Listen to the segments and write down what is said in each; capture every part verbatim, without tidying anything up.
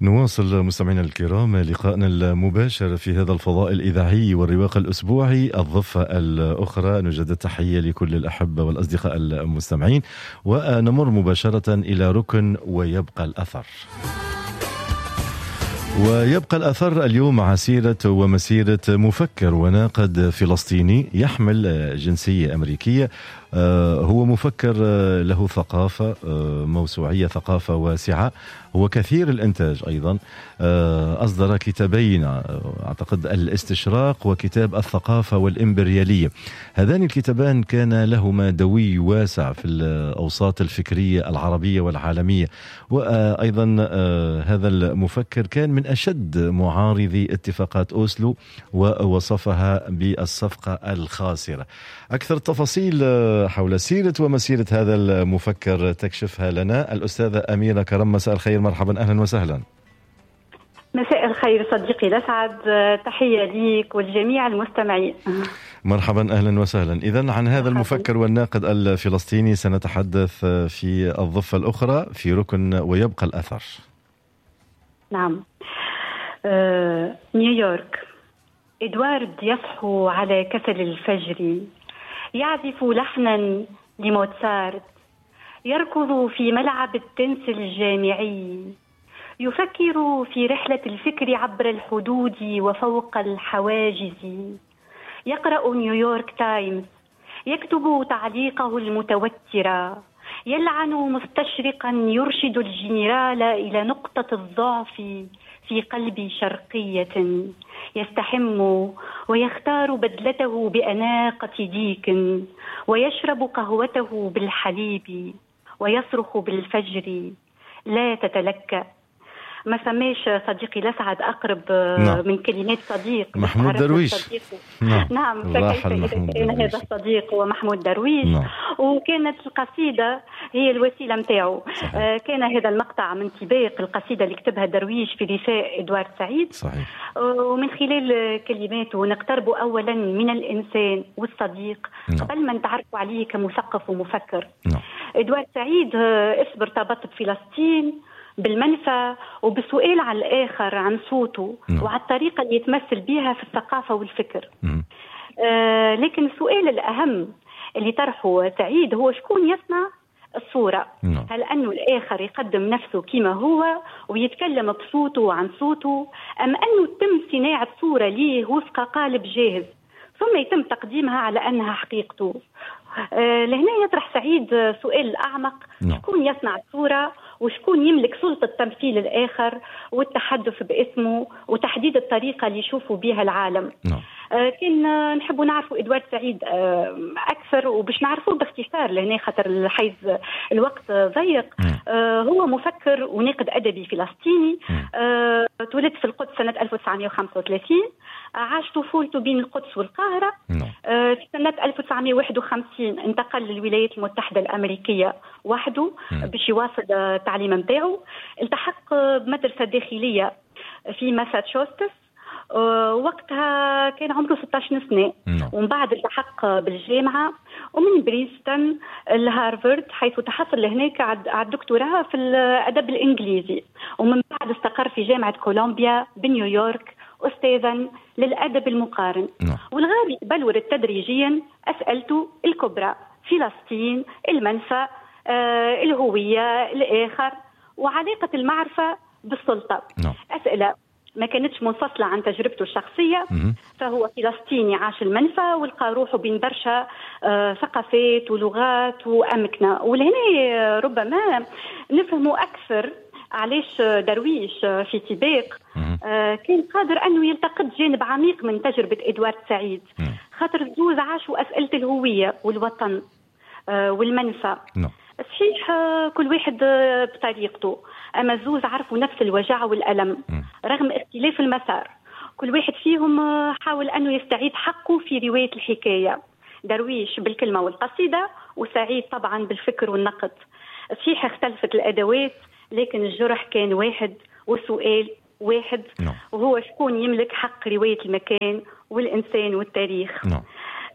نواصل مستمعينا الكرام لقاءنا المباشر في هذا الفضاء الإذاعي والرواق الأسبوعي الضفة الأخرى. نجدد تحية لكل الأحبة والأصدقاء المستمعين، ونمر مباشرة إلى ركن ويبقى الأثر. ويبقى الأثر اليوم مع سيرة ومسيرة مفكر وناقد فلسطيني يحمل جنسية أمريكية. هو مفكر له ثقافة موسوعية، ثقافة واسعة، هو كثير الإنتاج أيضا. أصدر كتابين أعتقد الاستشراق وكتاب الثقافة والإمبريالية. هذان الكتابان كان لهما دوي واسع في الأوساط الفكرية العربية والعالمية. وأيضا هذا المفكر كان من أشد معارضي اتفاقات أوسلو ووصفها بالصفقة الخاسرة. أكثر التفاصيل حول سيرة ومسيرة هذا المفكر تكشفها لنا الأستاذة أميرة كرم. مساء الخير، مرحبا، أهلا وسهلا. مساء الخير صديقي الأسعد، تحية ليك والجميع المستمعين. مرحبا، أهلا وسهلا. إذن عن هذا المفكر والناقد الفلسطيني سنتحدث في الضفة الأخرى في ركن ويبقى الأثر. نعم. آه، نيويورك. إدوارد يصحو على كسل الفجر، يعزف لحنا لموتسارت، يركض في ملعب التنس الجامعي، يفكر في رحلة الفكر عبر الحدود وفوق الحواجز، يقرأ نيويورك تايمز، يكتب تعليقه المتوتر، يلعن مستشرقا يرشد الجنرال إلى نقطة الضعف في قلب شرقية، يستحم ويختار بدلته بأناقة ديك، ويشرب قهوته بالحليب، ويصرخ بالفجر لا تتلكأ. ما سميش صديقي الأسعد أقرب نعم. من كلمات صديق محمود درويش. نعم, نعم. فكيف إذا كان هذا الصديق ومحمود درويش نعم. وكانت القصيدة هي الوسيلة متاعه. آه كان هذا المقطع من سباق القصيدة اللي كتبها درويش في رثاء إدوارد سعيد. صحيح. ومن خلال كلماته نقترب أولا من الإنسان والصديق نعم. قبل ما نتعرف عليه كمثقف ومفكر نعم. إدوارد سعيد اسم ارتبط بفلسطين بالمنفى وبسؤال على الآخر عن صوته no. وعلى الطريقة اللي يتمثل بها في الثقافة والفكر. mm. آه لكن السؤال الأهم اللي طرحه سعيد هو شكون يصنع الصورة. no. هل أنه الآخر يقدم نفسه كما هو ويتكلم بصوته عن صوته، أم أنه تم صناعة صورة ليه وفق قالب جاهز ثم يتم تقديمها على أنها حقيقته؟ آه لهنا يطرح سعيد سؤال أعمق. no. شكون يصنع الصورة وشكون يملك سلطة تمثيل الآخر والتحدث باسمه وتحديد الطريقة اللي يشوفوا بها العالم. no. آه كان نحب نعرفوا إدوارد سعيد آه أكثر، وباش نعرفوه باختصار لهنا خاطر الحيز الوقت ضيق. no. آه هو مفكر وناقد أدبي فلسطيني. no. آه تولد في القدس سنة ألف وتسعمائة وخمسة وثلاثين، عاش طفولته بين القدس والقاهرة. no. آه في سنة ألف وتسعمائة وواحد وخمسين انتقل للولايات المتحدة الأمريكية وحده no. باش يواصل التعليم متاعه. التحق بمدرسة داخلية في ماساتشوستس، وقتها كان عمره ستة عشر سنة. no. ومن بعد التحق بالجامعة، ومن برينستون لهارفارد حيث تحصل هناك على الدكتوراه في الأدب الإنجليزي، ومن بعد استقر في جامعة كولومبيا بنيويورك أستاذا للأدب المقارن. no. والغالي بلور تدريجيا أسئلته الكبرى: فلسطين، المنفى، آه، الهوية، الآخر، وعلاقة المعرفة بالسلطة. no. أسئلة ما كانتش منفصلة عن تجربته الشخصية. mm-hmm. فهو فلسطيني عاش المنفى ولقى روحه بين برشا آه، ثقافات ولغات وأمكنة. ولهنا ربما نفهموا أكثر علاش درويش في سباق آه كان قادر أنه يلتقط جانب عميق من تجربة إدوارد سعيد. mm. خاطر زوز عاشوا أسئلة الهوية والوطن آه والمنفى. no. صحيح كل واحد بطريقته، أما زوز عرفوا نفس الوجع والألم م. رغم اختلاف المسار. كل واحد فيهم حاول أنه يستعيد حقه في رواية الحكاية، درويش بالكلمة والقصيدة، وسعيد طبعا بالفكر والنقد. صحيح اختلفت الأدوات، لكن الجرح كان واحد والسؤال واحد. no. وهو شكون يملك حق رواية المكان والإنسان والتاريخ. no.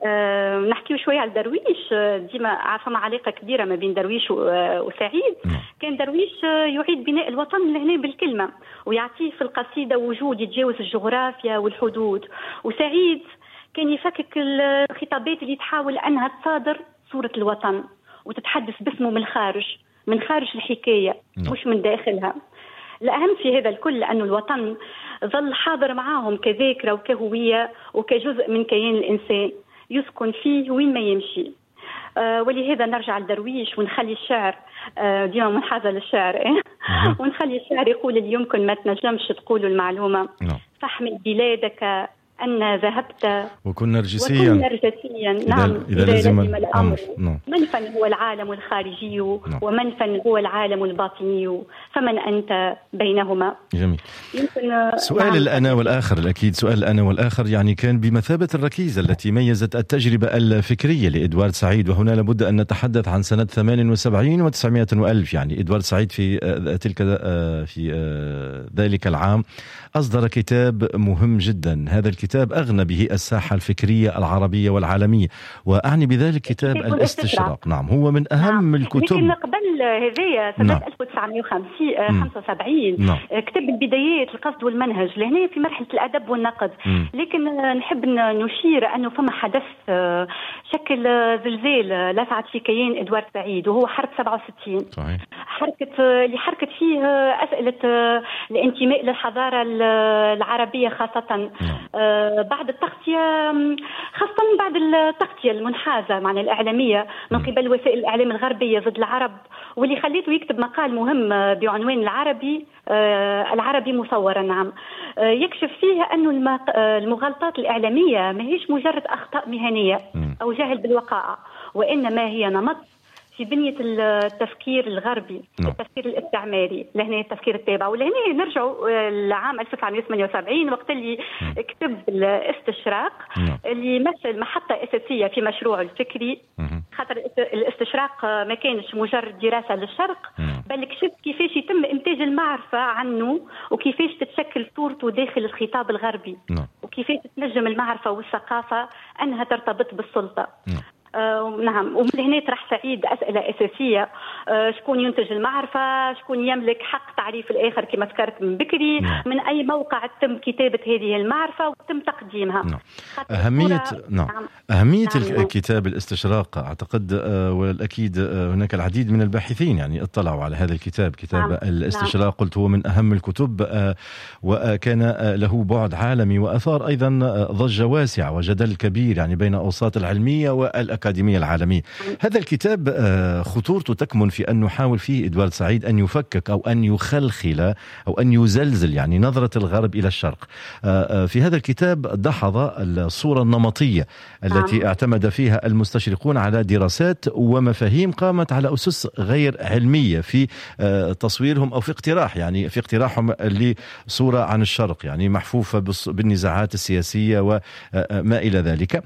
أه نحكي شوية على درويش. ديما عارفة علاقة كبيرة ما بين درويش وسعيد. كان درويش يعيد بناء الوطن لهنا بالكلمة ويعطيه في القصيدة وجود يتجاوز الجغرافيا والحدود، وسعيد كان يفكك الخطابات اللي تحاول أنها تصادر صورة الوطن وتتحدث باسمه من الخارج، من خارج الحكاية مش من داخلها. الأهم في هذا الكل أن الوطن ظل حاضر معاهم كذاكرة وكهوية وكجزء من كيان الإنسان يسكن فيه وين ما يمشي. آه ولهذا نرجع لدرويش ونخلي الشعر آه ديما منحازة للشعر إيه؟ ونخلي الشعر يقول اللي يمكن ما تنجمش تقولوا المعلومة. فاحمل بلادك أن ذهبت وكن نرجسيا وكن نرجسيا. نعم إذا, إذا لازم الأمر. منفا هو العالم الخارجي ومنفا هو العالم الباطني، فمن أنت بينهما. جميل. يمكن سؤال نعم. الأنا والآخر، الأكيد سؤال الأنا والآخر يعني كان بمثابة الركيزة التي ميزت التجربة الفكرية لإدوارد سعيد، وهنا لابد أن نتحدث عن سنة ثمانية وسبعين وتسعمائة وألف. يعني إدوارد سعيد في تلك في ذلك العام أصدر كتاب مهم جدا. هذا الكتاب أغنى به الساحة الفكرية العربية والعالمية، وأعني بذلك كتاب الاستشراق. نعم هو من أهم نعم. الكتب. لكن قبل هذايا سنة نعم. ألف وتسعمائة وخمسة وسبعين نعم. كتاب البدايات القصد والمنهج لهنا في مرحلة الأدب والنقد. م. لكن نحب نشير أنه فما حدث شكل زلزال لسعت في كيان إدوارد سعيد، وهو حرب سبعة وستين. صحيح. حركة اللي حركت فيه أسئلة الانتماء للحضارة العربية خاصة آه بعد التغطية، خاصة بعد التغطية المنحازة معنا الإعلامية من قبل وسائل الإعلام الغربية ضد العرب، واللي خليته يكتب مقال مهم بعنوان العربي آه العربي مصورا. نعم آه يكشف فيه أنه المغالطات الإعلامية ما هيش مجرد أخطاء مهنية أو جهل بالوقائع، وإنما هي نمط في بنية التفكير الغربي no. التفكير الاستعماري، لهنا التفكير التابع. ولهنا نرجعوا لعام ألف وتسعمائة وثمانية وسبعين وقت اللي no. كتب الاستشراق no. اللي مثل محطة أساسية في مشروعه الفكري. mm-hmm. خاطر الاستشراق ما كانش مجرد دراسة للشرق no. بل كشف كيفاش يتم إنتاج المعرفة عنه وكيفاش تتشكل صورته داخل الخطاب الغربي no. وكيفاش تنجم المعرفة والثقافة أنها ترتبط بالسلطة. no. آه نعم. ومن هنا طرح سعيد أسئلة أساسية، آه شكون ينتج المعرفة، شكون يملك حق تعريف الآخر كما ذكرت من بكري، نعم. من أي موقع تم كتابة هذه المعرفة وتم تقديمها. نعم. أهمية نعم. نعم. أهمية نعم. الكتاب الاستشراق أعتقد آه والأكيد آه هناك العديد من الباحثين يعني اطلعوا على هذا الكتاب، كتاب نعم. الاستشراق. نعم. قلت هو من أهم الكتب آه وكان آه له بعد عالمي وأثار أيضا آه ضجة واسعة وجدل كبير يعني بين أوساط العلمية والأكاديمية الأكاديمية العالمية. هذا الكتاب خطورته تكمن في أن نحاول فيه إدوارد سعيد أن يفكك أو أن يخلخل أو أن يزلزل يعني نظرة الغرب إلى الشرق. في هذا الكتاب دحض الصورة النمطية التي اعتمد فيها المستشرقون على دراسات ومفاهيم قامت على أسس غير علمية في تصويرهم أو في اقتراح يعني في اقتراحهم لصورة عن الشرق يعني محفوفة بالنزاعات السياسية وما إلى ذلك.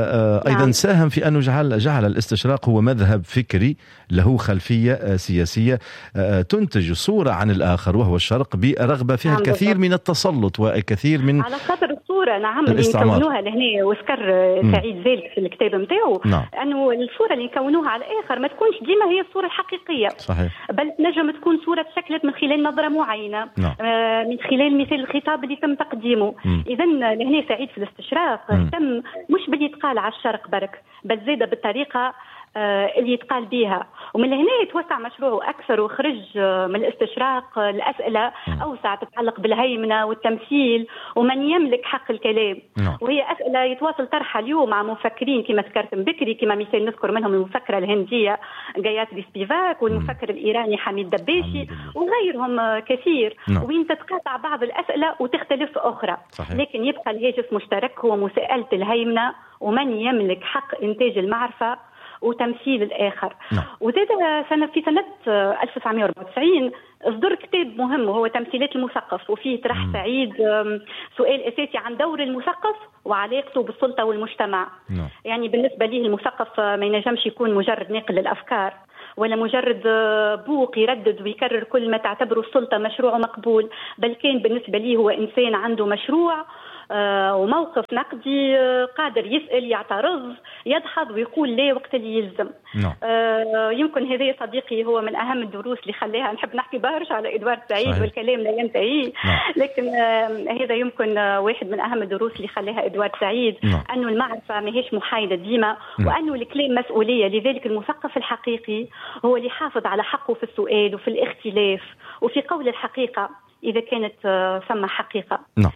أيضا ساهم في أنه جعل, جعل الاستشراق هو مذهب فكري له خلفية سياسية تنتج صورة عن الآخر وهو الشرق برغبة فيها نعم الكثير بالضبط. من التسلط والكثير من على خاطر الصورة نعم اللي يكونوها لهنا وذكر سعيد ذلك في الكتاب متاعه نعم. أنه الصورة اللي يكونوها على الآخر ما تكونش ديما هي الصورة الحقيقية صحيح. بل نجم تكون صورة تشكلت من خلال نظرة معينة نعم. آه من خلال مثل الخطاب اللي تم تقديمه. إذن لهنا سعيد في الاستشراق تم مش باللي يتقال على الشرق برك بل زيادة بالطريقة اللي يتقال بها، ومن هنا يتوسع مشروعه أكثر وخرج من الاستشراق الأسئلة أوسع تتعلق بالهيمنة والتمثيل ومن يملك حق الكلام no. وهي أسئلة يتواصل طرحها اليوم مع مفكرين كما ذكرت بكري كما مثال نذكر منهم المفكرة الهندية غاياتري سبيفاك والمفكر الإيراني حميد دباشي وغيرهم كثير no. وين تتقاطع بعض الأسئلة وتختلف أخرى صحيح. لكن يبقى الهاجس مشترك هو مساءلة الهيمنة ومن يملك حق إنتاج المعرفة وتمثيل الآخر نعم. وزاد سنة في سنة ألف وتسعمائة وأربعة وتسعين اصدر كتاب مهم وهو تمثيلات المثقف وفيه طرح سعيد سؤال أساسي عن دور المثقف وعلاقته بالسلطة والمجتمع نعم. يعني بالنسبة ليه المثقف ما ينجمش يكون مجرد ناقل للأفكار ولا مجرد بوق يردد ويكرر كل ما تعتبره السلطة مشروع مقبول، بل كان بالنسبة ليه هو إنسان عنده مشروع وموقف نقدي قادر يسأل يعترض يدحض ويقول لا وقت اللي يلزم. نعم. يمكن هذا صديقي هو من أهم الدروس اللي خليها. نحب نحكي برشا على إدوارد سعيد صحيح. والكلام لا ينتهي. نعم. لكن هذا يمكن واحد من أهم الدروس اللي خليها إدوارد سعيد. نعم. أنه المعرفة ماهيش محايدة ديما. نعم. وأنه الكلام مسؤولية. لذلك المثقف الحقيقي هو اللي يحافظ على حقه في السؤال وفي الاختلاف وفي قول الحقيقة إذا كانت ثم حقيقة. نعم.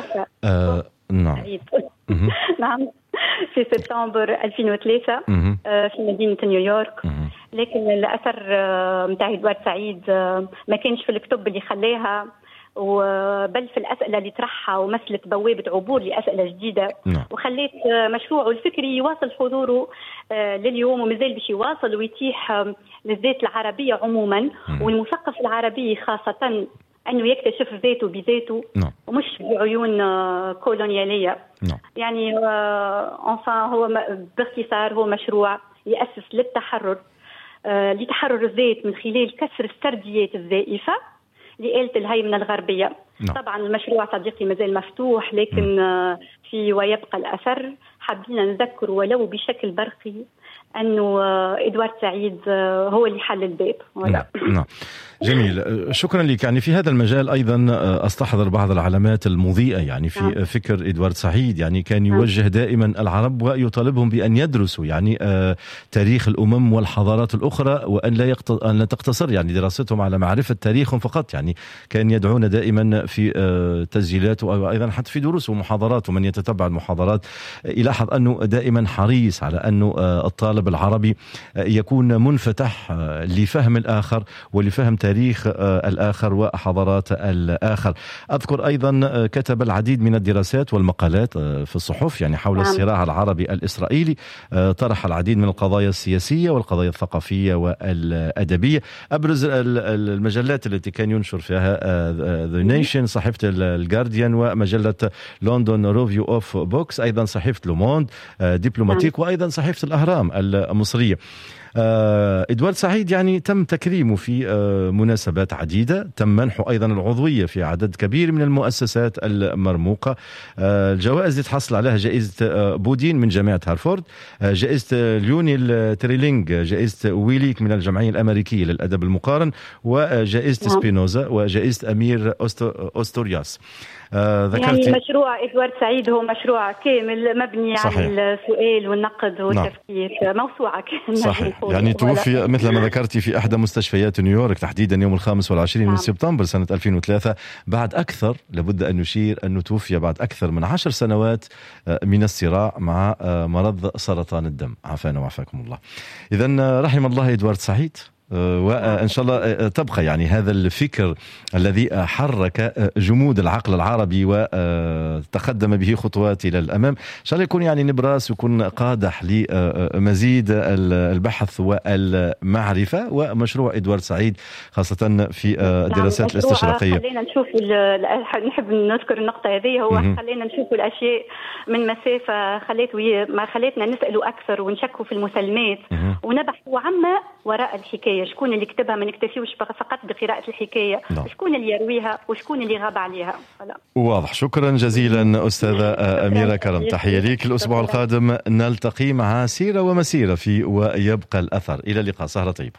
آه نعم. نعم. في سبتمبر ألفين وثلاثة في مدينة نيويورك. لكن الأثر متاع إدوارد سعيد ما كانش في الكتب اللي خلاها بل في الأسئلة اللي طرحها ومثلت بوابة عبور لأسئلة جديدة. وخليت مشروعه الفكري يواصل حضوره لليوم ومازال باش يواصل ويتيح للذات العربية عموما والمثقف العربي خاصة أنه يكتشف ذاته بذاته. نعم. ومش بعيون كولونيالية. نعم. يعني أنفان هو باختصار هو مشروع يأسس للتحرر لتحرر الذات من خلال كسر السرديات الزائفة لآلة الهيمنة الغربية. نعم. طبعا المشروع صديقي مازال مفتوح لكن م. في ويبقى الأثر حابين نذكر ولو بشكل برقي أنه إدوارد سعيد هو اللي حل الباب. نعم. نعم. جميل. شكرا لك. يعني في هذا المجال أيضا أستحضر بعض العلامات المضيئة يعني في نعم. فكر إدوارد سعيد. يعني كان يوجه نعم. دائما العرب ويطالبهم بأن يدرسوا يعني تاريخ الأمم والحضارات الأخرى وأن لا يقت... أن لا تقتصر يعني دراستهم على معرفة تاريخهم فقط. يعني كان يدعون دائما في تسجيلاته وأيضا حتى في دروسه ومحاضراته من يتتبع المحاضرات يلاحظ أنه دائما حريص على أنه الطالب العربي يكون منفتح لفهم الآخر ولفهم تاريخ الآخر وحضارات الآخر. أذكر أيضا كتب العديد من الدراسات والمقالات في الصحف يعني حول الصراع العربي الإسرائيلي. طرح العديد من القضايا السياسية والقضايا الثقافية والأدبية. أبرز المجلات التي كان ينشر فيها The Nation صحيفة الجارديان ومجلة لندن ريفيو أوف بوكس أيضا صحيفة لوموند دبلوماتيك وأيضا صحيفة الأهرام المصرية. إدوارد سعيد يعني تم تكريمه في مناسبات عديدة. تم منحه أيضا العضوية في عدد كبير من المؤسسات المرموقة. الجوائز اللي تحصل عليها جائزة بودين من جامعة هارفارد جائزة ليونيل تريلينج جائزة ويليك من الجمعية الأمريكية للأدب المقارن وجائزة سبينوزا وجائزة أمير أستورياس. آه يعني مشروع إدوارد سعيد هو مشروع كامل مبني صحيح. على السؤال والنقد والتفكير. نعم. موسوعة كامل صحيح. يعني توفي مثل ما ذكرتي في إحدى مستشفيات نيويورك تحديدا يوم الخامس والعشرين نعم. من سبتمبر سنة ألفين وثلاثة بعد أكثر لابد أن نشير أنه توفي بعد أكثر من عشر سنوات من الصراع مع مرض سرطان الدم. عافانا وعافاكم الله. إذن رحم الله إدوارد سعيد وإن شاء الله تبقى يعني هذا الفكر الذي حرك جمود العقل العربي وتقدم به خطوات إلى الأمام. إن شاء الله يكون يعني نبراس ويكون قادح لمزيد البحث والمعرفة. ومشروع إدوارد سعيد خاصة في دراسات الاستشراقية خلينا نشوف نحب نذكر النقطة هذه هو م- خلينا نشوف الأشياء من مسافة خليت ما خليتنا نسألوا أكثر ونشكوا في المسلمات م- ونبحثوا عما وراء الحكاية. شكون اللي كتبها ما نكتفيوش فقط بقراءة الحكاية لا. شكون اللي يرويها وشكون اللي غاب عليها. لا. واضح. شكرا جزيلا أستاذة أميرة كرم. تحية ليك. الأسبوع القادم نلتقي مع سيرة ومسيرة في ويبقى الأثر. إلى اللقاء. سهرة طيبة.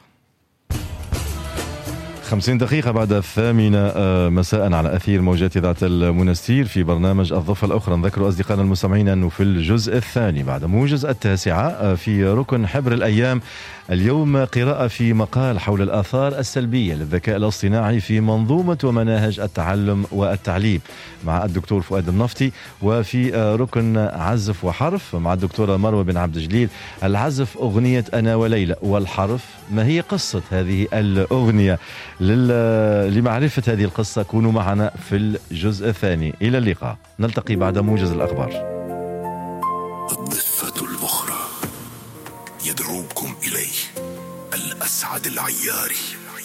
خمسين دقيقة بعد الثامنة مساء على أثير موجات إذاعة المنستير في برنامج الضفة الأخرى. نذكر أصدقائنا المستمعين أنه في الجزء الثاني بعد موجز التاسعة في ركن حبر الأيام اليوم قراءة في مقال حول الآثار السلبية للذكاء الاصطناعي في منظومة ومناهج التعلم والتعليم مع الدكتور فؤاد النفطي. وفي ركن عزف وحرف مع الدكتورة مروة بن عبد الجليل العزف أغنية أنا وليلى والحرف ما هي قصة هذه الأغنية. لمعرفة هذه القصة كونوا معنا في الجزء الثاني. إلى اللقاء. نلتقي بعد موجز الأخبار. الضفة الأخرى يدعوكم إليه الأسعد العياري.